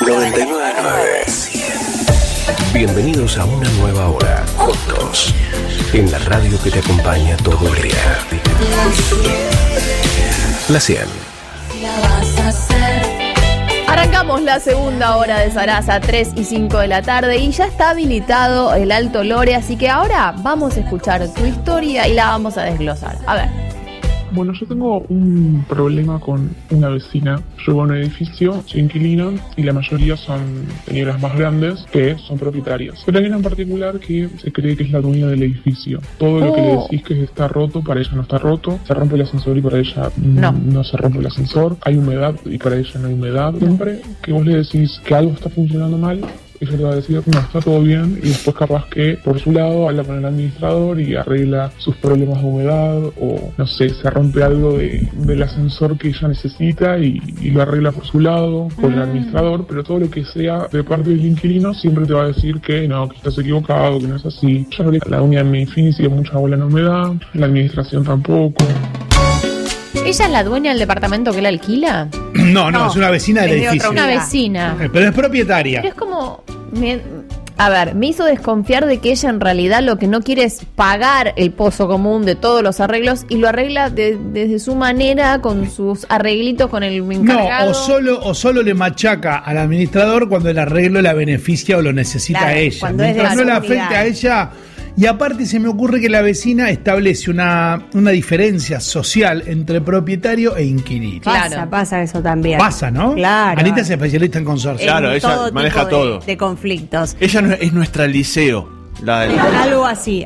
999. Bienvenidos a una nueva hora, juntos, en la radio que te acompaña todo el día. La 100. Arrancamos la segunda hora de Sarasa, 3 y 5 de la tarde, y ya está habilitado el Alto Lore, así que ahora vamos a escuchar tu historia y la vamos a desglosar. A ver. Bueno, yo tengo un problema con una vecina. Yo vivo en un edificio, soy inquilino y la mayoría son señoras más grandes que son propietarias. Pero hay una en particular que se cree que es la dueña del edificio. Todo lo que le decís que está roto, para ella no está roto. Se rompe el ascensor y para ella no se rompe el ascensor. Hay humedad y para ella no hay humedad. Siempre que vos le decís que algo está funcionando mal, ella te va a decir, no, está todo bien, y después capaz que por su lado habla con el administrador y arregla sus problemas de humedad, o no sé, se rompe algo del ascensor que ella necesita y lo arregla por su lado con el administrador, pero todo lo que sea de parte del inquilino siempre te va a decir que no, que estás equivocado, que no es así. Yo creo que la dueña de mi edificio mucha bola no me da, la administración tampoco. ¿Ella es la dueña del departamento que él alquila? No, es una vecina del edificio. Una vecina. Pero es propietaria. Pero es como... me hizo desconfiar de que ella en realidad lo que no quiere es pagar el pozo común de todos los arreglos y lo arregla desde su manera, con sus arreglitos con el encargado. No, o solo le machaca al administrador cuando el arreglo la beneficia o lo necesita a ella. Mientras no le afecte a ella. Y aparte se me ocurre que la vecina establece una diferencia social entre propietario e inquilino. Pasa eso también. Pasa, ¿no? Claro. Anita es especialista en consorcio. Claro, ella maneja todo. De conflictos. Ella es nuestra Liceo. Algo así.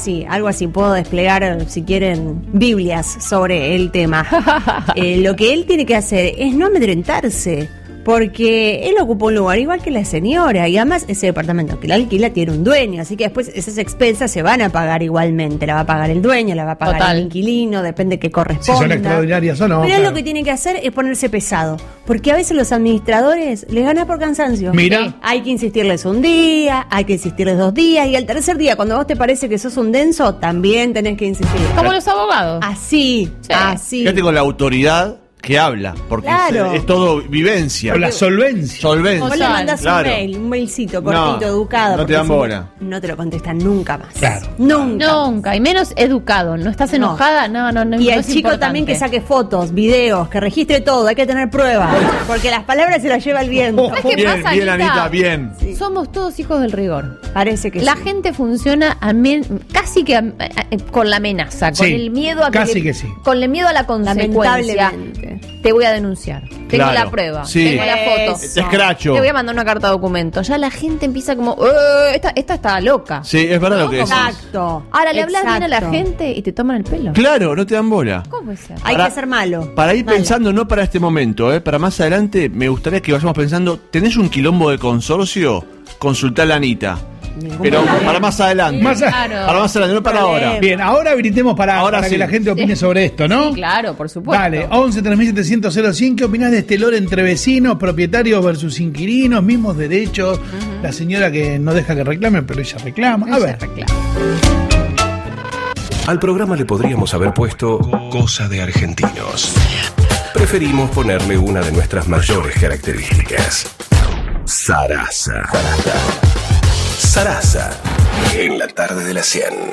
Puedo desplegar, si quieren, Biblias sobre el tema. Lo que él tiene que hacer es no amedrentarse. Porque él ocupa un lugar igual que la señora, y además ese departamento que la alquila tiene un dueño, así que después esas expensas se van a pagar igualmente. La va a pagar el dueño, la va a pagar el inquilino, depende que corresponda. Si son extraordinarias o no. Pero él lo que tiene que hacer es ponerse pesado, porque a veces los administradores les ganan por cansancio. Mira. Hay que insistirles un día, hay que insistirles 2 días, y al tercer día, cuando vos te parece que sos un denso, también tenés que insistir. Como los abogados. Así. Fíjate con la autoridad que habla, porque es todo vivencia. Con la solvencia. Vos le mandás un mailcito cortito, educado. No te dan bola. No te lo contestan nunca más. Claro. Nunca. Y menos educado. ¿No estás enojada? No. Y el chico también que saque fotos, videos, que registre todo. Hay que tener pruebas. Porque las palabras se las lleva el viento. Bien, Anita, bien. Sí. Somos todos hijos del rigor. Parece que la gente funciona casi que con la amenaza, con el miedo a con el miedo a la consecuencia. Lamentablemente. Te voy a denunciar. Tengo la prueba. Sí. Tengo la foto. Te escracho. Te voy a mandar una carta de documento. Ya la gente empieza como, esta está loca. Sí, es verdad lo que decís. Exacto. Ahora le hablas bien a la gente y te toman el pelo. Claro, no te dan bola. ¿Cómo puede ser? Hay que ser malo. Para ir pensando, no para este momento, para más adelante, me gustaría que vayamos pensando, ¿tenés un quilombo de consorcio? Consultá a la Anita. Pero para más adelante. Para más adelante, no para ahora. Bien, ahora habilitemos para que la gente opine sobre esto, ¿no? Sí, claro, por supuesto. Dale, 11-3700-100. ¿Qué opinás de este lore entre vecinos, propietarios versus inquilinos, mismos derechos? La señora que no deja que reclame, pero ella reclama. A ver. Al programa le podríamos haber puesto Cosa de Argentinos. Preferimos ponerle una de nuestras mayores características: Sarasa. En la tarde de la 100.